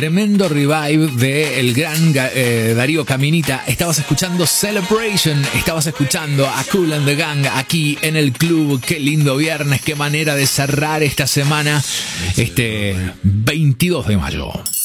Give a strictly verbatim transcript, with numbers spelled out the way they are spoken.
tremendo revive de el gran eh, Darío Caminita. Estabas escuchando Celebration, estabas escuchando a Kool and the Gang aquí en el club. Qué lindo viernes, qué manera de cerrar esta semana, este veintidós de mayo.